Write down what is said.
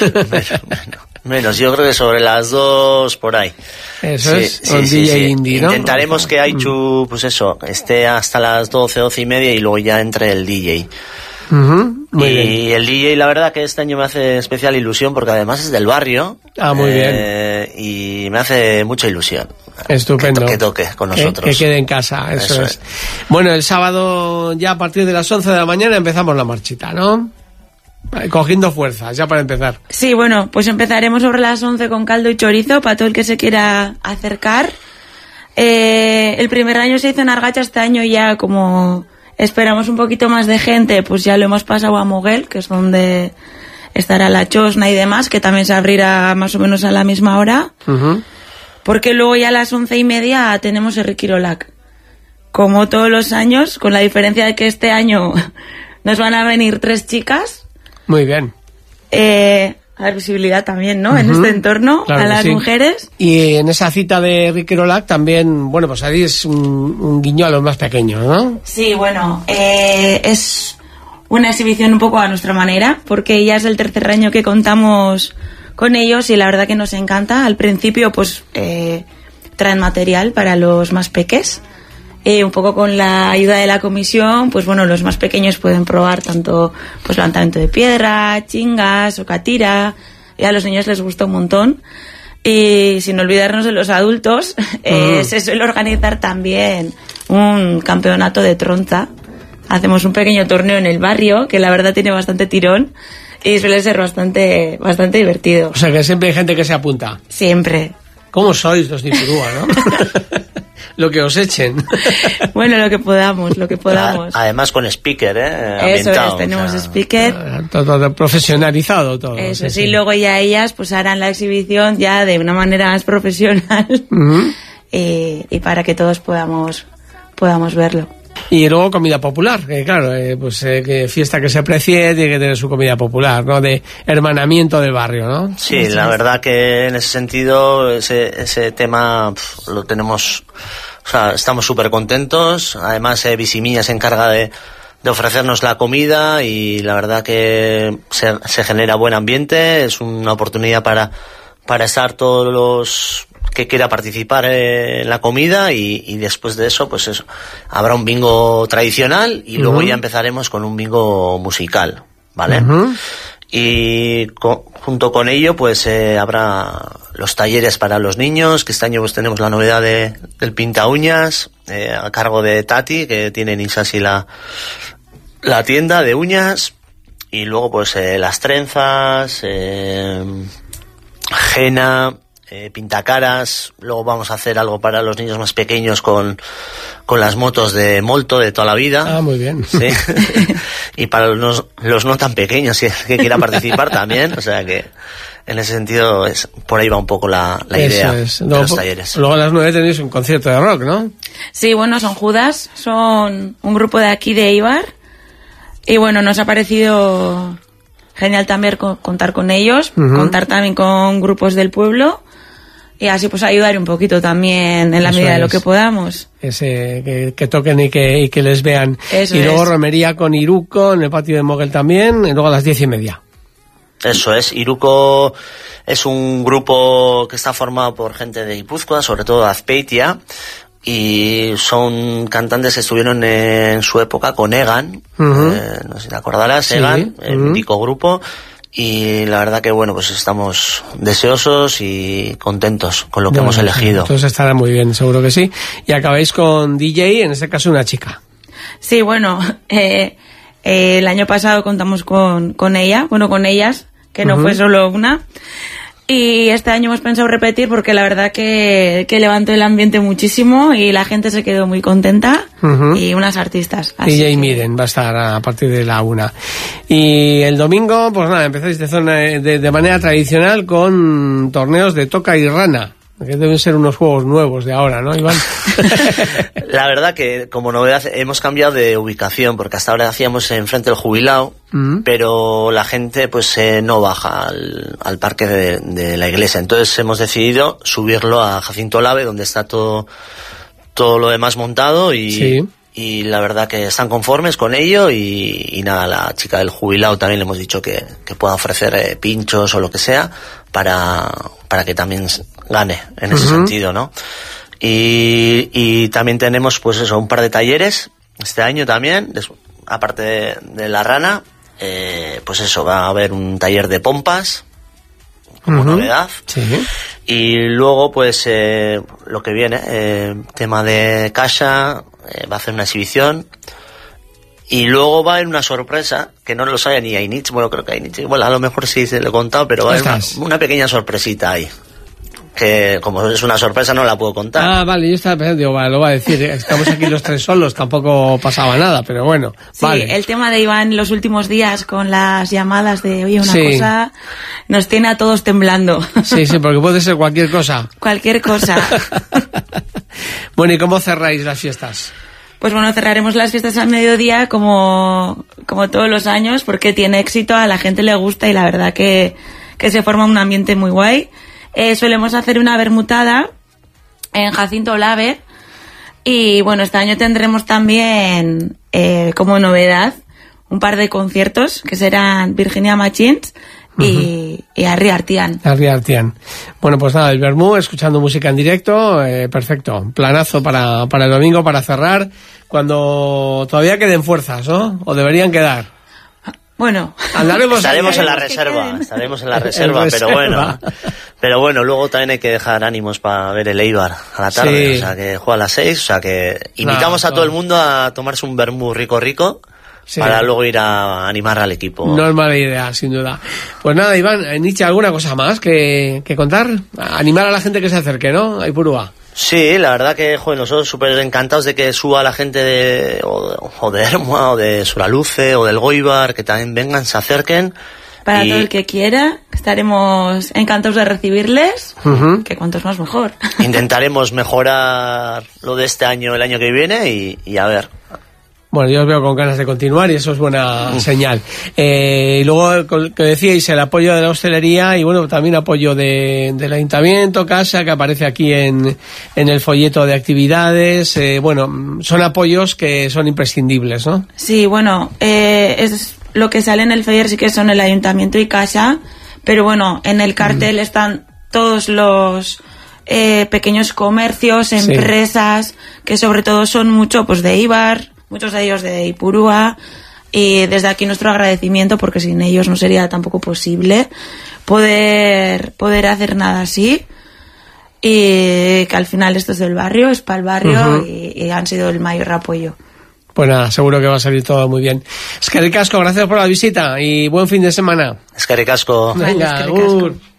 Menos, yo creo que sobre las 2 por ahí. Eso es, con DJ indie, ¿no? Intentaremos que Aichu, pues eso, esté hasta las 12 y media y luego ya entre el DJ. Muy y bien. el DJ, la verdad que este año me hace especial ilusión porque además es del barrio. Muy bien. Y me hace mucha ilusión. Estupendo. Que toque con nosotros. Que quede en casa, eso es. Bueno, el sábado ya a partir de las 11 de la mañana empezamos la marchita, ¿no? Cogiendo fuerzas, ya para empezar. Sí, bueno, pues empezaremos sobre las 11 con caldo y chorizo para todo el que se quiera acercar. El primer año se hizo en Argacha, este año ya como esperamos un poquito más de gente, pues ya lo hemos pasado a Moguel, que es donde estará la Chosna y demás, que también se abrirá más o menos a la misma hora. Porque luego ya a las 11:30 tenemos el Riquirolac. Como todos los años, con la diferencia de que este año nos van a venir 3 chicas. Muy bien. A dar visibilidad también, ¿no? En este entorno, claro, a las mujeres. Y en esa cita de Riquirolac también, bueno, pues ahí es un guiño a los más pequeños, ¿no? Sí, bueno, es una exhibición un poco a nuestra manera, porque ya es el tercer año que contamos con ellos y la verdad que nos encanta. Al principio, pues, traen material para los más peques. Un poco con la ayuda de la comisión, pues bueno, los más pequeños pueden probar tanto pues lanzamiento de piedra, chingas o catira, y a los niños les gusta un montón. Y sin olvidarnos de los adultos, se suele organizar también un campeonato de tronza. Hacemos un pequeño torneo en el barrio, que la verdad tiene bastante tirón, y suele ser bastante divertido. O sea que siempre hay gente que se apunta. Siempre. ¿Cómo sois los de Ipurúa, no? Lo que os echen. Bueno, lo que podamos. Además con speaker, Eso es, tenemos speaker. Todo profesionalizado todo. Eso sí, luego ya ellas pues harán la exhibición ya de una manera más profesional y para que todos podamos verlo. Y luego comida popular, que claro, que fiesta que se aprecie tiene que tener su comida popular, ¿no? De hermanamiento del barrio, ¿no? Sí, la verdad que en ese sentido, ese tema lo tenemos, o sea, estamos súper contentos. Además, Visimiña se encarga de ofrecernos la comida y la verdad que se genera buen ambiente. Es una oportunidad para estar todos los que quiera participar en la comida y después de eso, pues eso, habrá un bingo tradicional y luego ya empezaremos con un bingo musical, ¿vale? Y junto con ello, pues habrá los talleres para los niños, que este año pues tenemos la novedad del pinta uñas, a cargo de Tati, que tiene en Isasi la tienda de uñas, y luego pues las trenzas, henna, pintacaras. Luego vamos a hacer algo para los niños más pequeños con las motos de Molto de toda la vida. Muy bien. Sí. Y para los no tan pequeños, si que quiera participar también, o sea que en ese sentido por ahí va un poco la idea de los talleres. Luego a las 9 tenéis un concierto de rock, ¿no? Sí, bueno, son Judas, son un grupo de aquí de Eibar y bueno, nos ha parecido genial también contar con ellos, contar también con grupos del pueblo y así pues ayudar un poquito también en la medida de lo que podamos. Que toquen y que les vean. Eso y luego es. romería con Iruko en el patio de Moguel también, y luego a las 10:30. Eso es, Iruko es un grupo que está formado por gente de Guipúzcoa, sobre todo de Azpeitia, y son cantantes que estuvieron en su época con Egan, no sé si te acordarás, sí, Egan, el mítico grupo, y la verdad que bueno, pues estamos deseosos y contentos con lo que hemos elegido. Entonces estará muy bien, seguro que sí. Y acabáis con DJ, en este caso una chica. Sí, bueno, el año pasado contamos con ella, bueno, con ellas, que no fue solo una. Y este año hemos pensado repetir porque la verdad que levantó el ambiente muchísimo y la gente se quedó muy contenta y unas artistas. DJ Miren va a estar a partir de la 1. Y el domingo, pues nada, empezáis de manera tradicional con torneos de toca y rana, que deben ser unos juegos nuevos de ahora, ¿no, Iván? La verdad que como novedad hemos cambiado de ubicación, porque hasta ahora hacíamos enfrente del Jubilao, pero la gente pues no baja al parque de la iglesia. Entonces hemos decidido subirlo a Jacinto Lave, donde está todo lo demás montado y y la verdad que están conformes con ello y nada, la chica del jubilado también le hemos dicho que pueda ofrecer pinchos o lo que sea para que también gane en ese sentido, ¿no? Y también tenemos pues eso, un par de talleres este año también, aparte de la rana, pues eso, va a haber un taller de pompas como novedad. Sí. Y luego pues lo que viene, tema de casa, va a hacer una exhibición y luego va a haber una sorpresa que no lo sabe ni Ainich. Bueno, creo que Ainich, bueno, a lo mejor sí se lo he contado, pero va a haber una pequeña sorpresita ahí, que como es una sorpresa no la puedo contar. Ah, vale, yo estaba pensando, digo, vale, lo va a decir, estamos aquí los tres solos, tampoco pasaba nada, pero bueno, sí, vale. El tema de Iván los últimos días con las llamadas de, oye, una cosa, nos tiene a todos temblando. Sí, porque puede ser cualquier cosa. Cualquier cosa. Bueno, ¿y cómo cerráis las fiestas? Pues bueno, cerraremos las fiestas al mediodía como todos los años, porque tiene éxito, a la gente le gusta y la verdad que se forma un ambiente muy guay. Solemos hacer una bermutada en Jacinto Olave y bueno, este año tendremos también como novedad un par de conciertos que serán Virginia Machines y Arri Artian. Arri Artian. Bueno, pues nada, el Bermú, escuchando música en directo, perfecto. Planazo para el domingo, para cerrar, cuando todavía queden fuerzas, ¿no? O deberían quedar. Bueno, estaremos en la reserva, pero bueno, luego también hay que dejar ánimos para ver el Eibar a la tarde, sí. O sea que juega a las 6, o sea que invitamos a todo el mundo a tomarse un vermú rico, sí, para luego ir a animar al equipo. No es mala idea, sin duda. Pues nada, Iván, Nietzsche, ¿alguna cosa más que contar? Animar a la gente que se acerque, ¿no? A Ipurúa. Sí, la verdad que, joder, nosotros súper encantados de que suba la gente de Ermua, o de Suraluce, o del Goibar, que también vengan, se acerquen. Para todo el que quiera, estaremos encantados de recibirles, que cuantos más mejor. Intentaremos mejorar lo de este año, el año que viene, y a ver. Bueno, yo os veo con ganas de continuar y eso es buena señal. Y luego, que decíais, el apoyo de la hostelería y bueno, también apoyo del ayuntamiento, casa, que aparece aquí en el folleto de actividades. Bueno, son apoyos que son imprescindibles, ¿no? Sí, bueno, es lo que sale en el flyer, sí que son el ayuntamiento y casa, pero bueno, en el cartel están todos los pequeños comercios, empresas, que sobre todo son mucho pues de Eibar, muchos de ellos de Ipurúa, y desde aquí nuestro agradecimiento, porque sin ellos no sería tampoco posible poder hacer nada así, y que al final esto es del barrio, es para el barrio, y han sido el mayor apoyo. Pues nada, seguro que va a salir todo muy bien. Eskerrik asko, gracias por la visita y buen fin de semana. Eskerrik asko. Venga, agur.